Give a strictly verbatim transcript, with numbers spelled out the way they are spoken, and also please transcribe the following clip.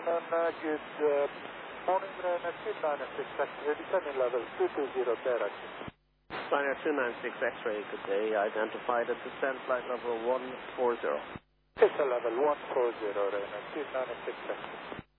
afternoon. Uh, good uh, morning, Ryanair two nine six X-ray, descending level two two zero direction. Ryanair two nine six X-ray, good day. Identified at descent flight level one four zero. It's a level one four zero, Ryanair two nine six X-ray.